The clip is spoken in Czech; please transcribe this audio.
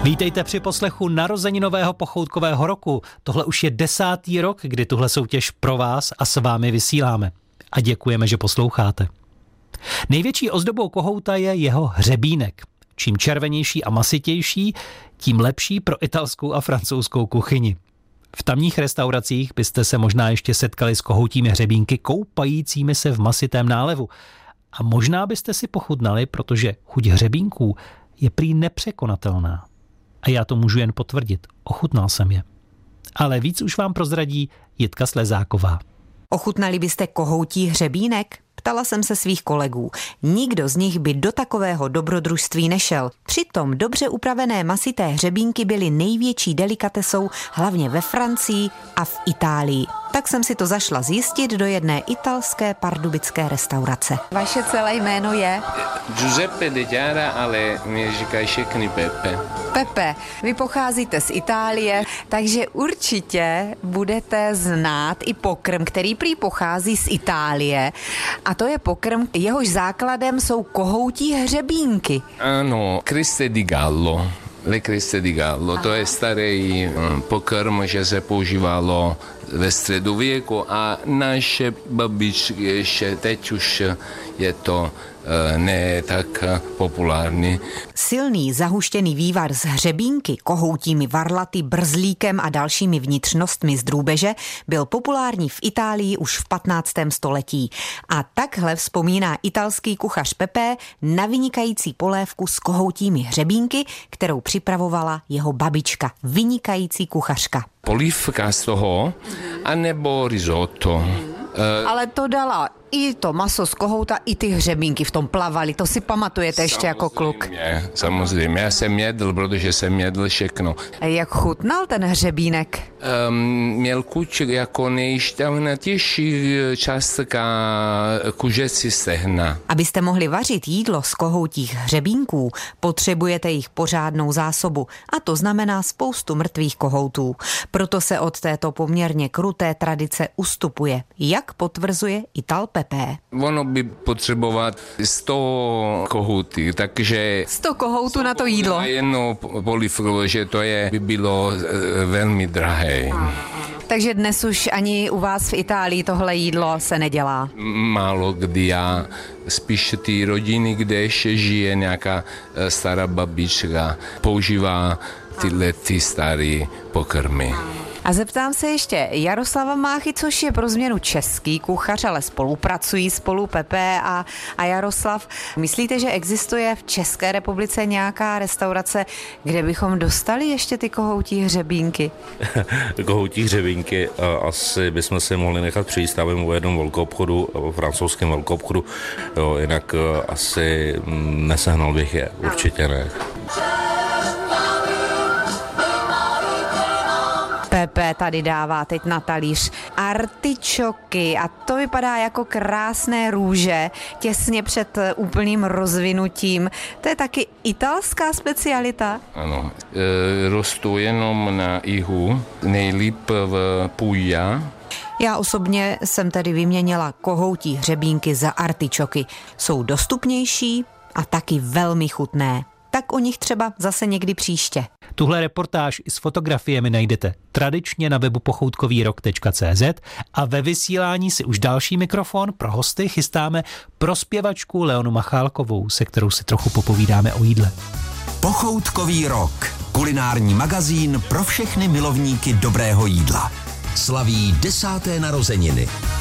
Vítejte při poslechu narozeninového pochoutkového roku. Tohle už je 10. rok, kdy tuhle soutěž pro vás a s vámi vysíláme. A děkujeme, že posloucháte. Největší ozdobou kohouta je jeho hřebínek. Čím červenější a masitější, tím lepší pro italskou a francouzskou kuchyni. V tamních restauracích byste se možná ještě setkali s kohoutími hřebínky koupajícími se v masitém nálevu. A možná byste si pochutnali, protože chuť hřebínků je prý nepřekonatelná. A já to můžu jen potvrdit. Ochutnal jsem je. Ale víc už vám prozradí Jitka Slezáková. Ochutnali byste kohoutí hřebínek? Ptala jsem se svých kolegů. Nikdo z nich by do takového dobrodružství nešel. Přitom dobře upravené masité hřebínky byly největší delikatesou hlavně ve Francii a v Itálii. Tak jsem si to zašla zjistit do jedné italské pardubické restaurace. Vaše celé jméno je? Giuseppe De Chiara, ale mě říkají všechny Pepe. Pepe, vy pocházíte z Itálie, takže určitě budete znát i pokrm, který prý pochází z Itálie. A to je pokrm, jehož základem jsou kohoutí hřebínky. Ano, creste di gallo. Le creste di gallo, to je starý pokrm, že se používalo ve středověku a naše babičky ještě teď už je to ne tak populární. Silný zahuštěný vývar z hřebínky, kohoutími varlaty, brzlíkem a dalšími vnitřnostmi z drůbeže byl populární v Itálii už v 15. století. A takhle vzpomíná italský kuchař Pepe na vynikající polévku s kohoutími hřebínky, kterou připravovala jeho babička, vynikající kuchařka. Polívka z toho, anebo risotto. Ale to dala i to maso z kohouta, i ty hřebínky v tom plavaly. To si pamatujete ještě jako kluk? Samozřejmě, já jsem jedl, protože jsem jedl všechno. Jak chutnal ten hřebínek? Měl chuť jako nejšťavnatější částka kuřecí stehna. Abyste mohli vařit jídlo z kohoutích hřebínků, potřebujete jich pořádnou zásobu. A to znamená spoustu mrtvých kohoutů. Proto se od této poměrně kruté tradice ustupuje. Jak potvrzuje Ital Pepe. Ono by potřebovat 100 kohoutů, takže 100 kohoutů na to jídlo. A jedno polívku, že to by bylo velmi drahé. Takže dnes už ani u vás v Itálii tohle jídlo se nedělá? Málo kdy, já spíš ty rodiny, kde ještě žije nějaká stará babička, používá tyhle staré pokrmy. A zeptám se ještě Jaroslava Máchy, což je pro změnu český kuchař, ale spolupracují spolu Pepe a Jaroslav. Myslíte, že existuje v České republice nějaká restaurace, kde bychom dostali ještě ty kohoutí hřebínky? Kohoutí hřebínky asi bychom si mohli nechat přijít, stavím u jednom velkoobchodu, francouzském velkoobchodu, jo, jinak asi nesehnal bych je, určitě ne. Pepe tady dává teď na talíř artičoky a to vypadá jako krásné růže těsně před úplným rozvinutím. To je taky italská specialita? Ano, rostou jenom na jihu, nejlíp v Puglia. Já osobně jsem tedy vyměnila kohoutí hřebínky za artičoky. Jsou dostupnější a taky velmi chutné. Tak o nich třeba zase někdy příště. Tuhle reportáž i s fotografiemi najdete tradičně na webu pochoutkovýrok.cz a ve vysílání si už další mikrofon pro hosty chystáme pro zpěvačku Leonu Machálkovou, se kterou si trochu popovídáme o jídle. Pochoutkový rok. Kulinární magazín pro všechny milovníky dobrého jídla. Slaví 10. narozeniny.